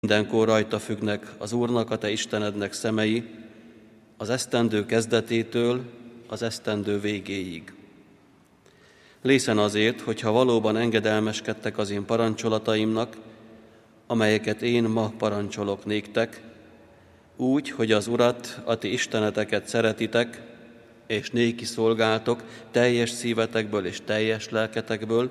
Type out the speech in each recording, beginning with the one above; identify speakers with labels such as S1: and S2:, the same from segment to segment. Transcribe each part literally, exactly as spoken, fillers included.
S1: Mindenkor rajta függnek az Úrnak, a te Istenednek szemei, az esztendő kezdetétől az esztendő végéig. Lészen azért, hogyha valóban engedelmeskedtek az én parancsolataimnak, amelyeket én ma parancsolok néktek, úgy, hogy az Urat, a ti isteneteket szeretitek, és néki szolgáltok teljes szívetekből és teljes lelketekből,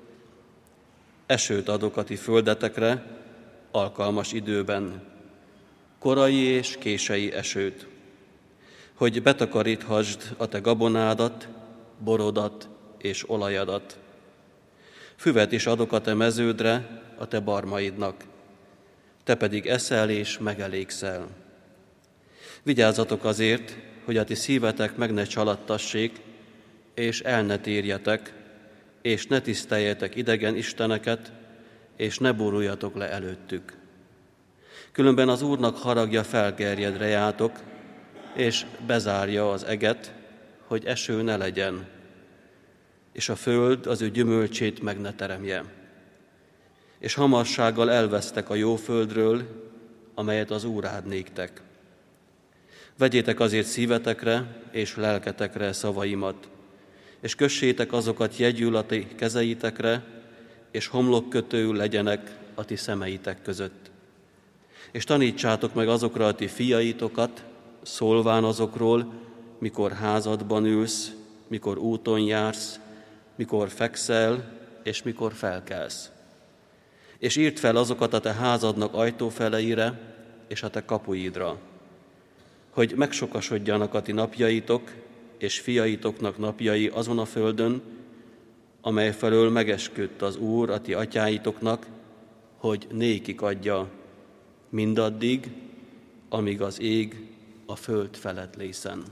S1: esőt adok a ti földetekre, alkalmas időben, korai és kései esőt, hogy betakaríthasd a te gabonádat, borodat és olajadat. Füvet is adok a te meződre, a te barmaidnak, te pedig eszel és megelégszel. Vigyázzatok azért, hogy a ti szívetek meg ne csalattassék, és el ne térjetek, és ne tiszteljetek idegen isteneket, és ne boruljatok le előttük. Különben az Úrnak haragja felgerjed rejátok, és bezárja az eget, hogy eső ne legyen, és a föld az ő gyümölcsét meg ne teremje. És hamarsággal elvesztek a jó földről, amelyet az Úr áld néktek. Vegyétek azért szívetekre és lelketekre szavaimat, és kössétek azokat jegyül a ti kezeitekre, és homlokkötőül legyenek a ti szemeitek között. És tanítsátok meg azokra a ti fiaitokat, szólván azokról, mikor házadban ülsz, mikor úton jársz, mikor fekszel, és mikor felkelsz. És írd fel azokat a te házadnak ajtófeleire, és a te kapuidra, hogy megsokasodjanak a ti napjaitok, és fiaitoknak napjai azon a földön, amely felől megesküdt az Úr a ti atyáitoknak, hogy nékik adja, mindaddig, amíg az ég a föld felett lészen.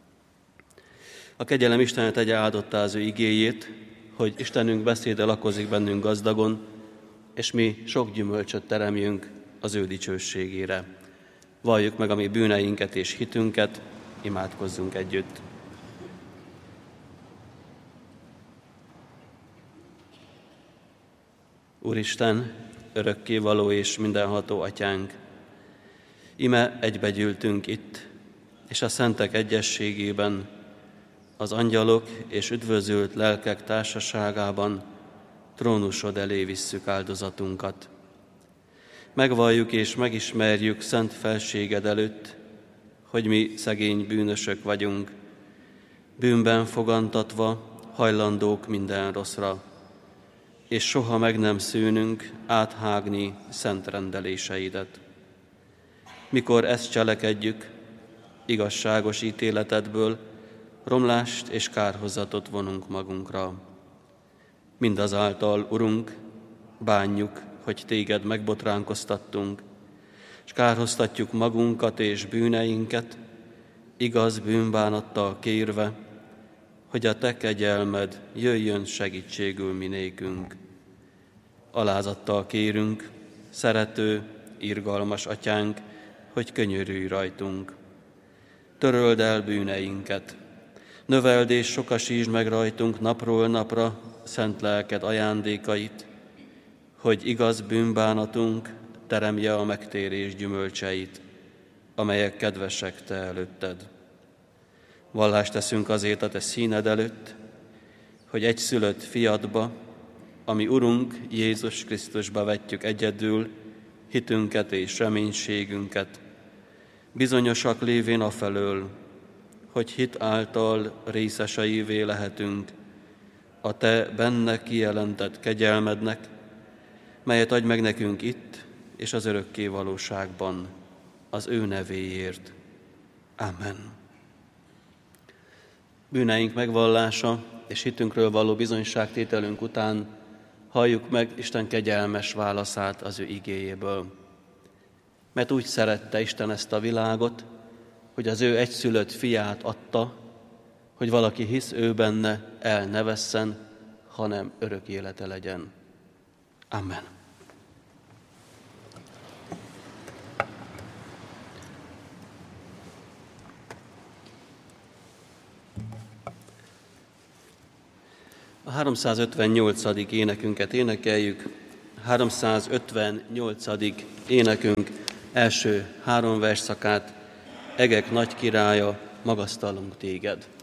S1: A kegyelem Istene tegye áldottá az ő igéjét, hogy Istenünk beszéde lakozik bennünk gazdagon, és mi sok gyümölcsöt teremjünk az ő dicsőségére. Valljuk meg a mi bűneinket és hitünket, imádkozzunk együtt. Úristen, örökkévaló és mindenható Atyánk, ime egybegyűltünk itt, és a szentek egyességében, az angyalok és üdvözült lelkek társaságában trónusod elé visszük áldozatunkat. Megvalljuk és megismerjük szent felséged előtt, hogy mi szegény bűnösök vagyunk, bűnben fogantatva, hajlandók minden rosszra, és soha meg nem szűnünk áthágni szent rendeléseidet. Mikor ezt cselekedjük, igazságos ítéletedből romlást és kárhozatot vonunk magunkra. Mindazáltal, Urunk, bánjuk, hogy téged megbotránkoztattunk, és kárhoztatjuk magunkat és bűneinket, igaz bűnbánattal kérve, hogy a te kegyelmed jöjjön segítségül minékünk. Alázattal kérünk, szerető, irgalmas Atyánk, hogy könyörülj rajtunk. Töröld el bűneinket, növeld és sokasítsd meg rajtunk napról napra szent lelked ajándékait, hogy igaz bűnbánatunk teremje a megtérés gyümölcseit, amelyek kedvesek te előtted. Vallást teszünk azért a te színed előtt, hogy egyszülött fiadba, ami Urunk Jézus Krisztusba vetjük egyedül hitünket és reménységünket, bizonyosak lévén afelől, hogy hit által részeseivé lehetünk a te benne kijelentett kegyelmednek, melyet adj meg nekünk itt és az örökké valóságban, az ő nevéért. Amen. Bűneink megvallása és hitünkről való bizonyságtételünk után halljuk meg Isten kegyelmes válaszát az ő igéjéből. Mert úgy szerette Isten ezt a világot, hogy az ő egyszülött fiát adta, hogy valaki hisz ő benne, el ne vesszen, hanem örök élete legyen. Amen. A háromszázötvennyolcadik énekünket énekeljük, háromszázötvennyolcadik énekünk első három versszakát, Egek nagy királya, magasztalunk téged.